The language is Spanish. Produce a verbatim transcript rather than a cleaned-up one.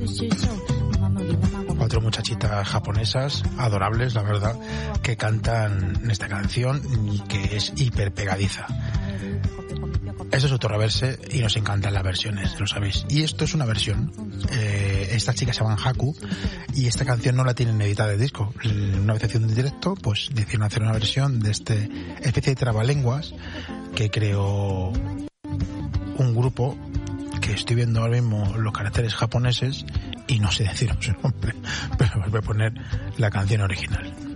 Cuatro muchachitas japonesas, adorables, la verdad, que cantan esta canción y que es hiper pegadiza. Eso es Autoreverse y nos encantan las versiones, lo sabéis. Y esto es una versión. Eh, estas chicas se llaman Haku y esta canción no la tienen editada de disco. Una vez haciendo un directo, pues decidieron hacer una versión de este especie de trabalenguas que creó un grupo que estoy viendo ahora mismo los caracteres japoneses y no sé deciros su nombre, pero os voy a poner la canción original.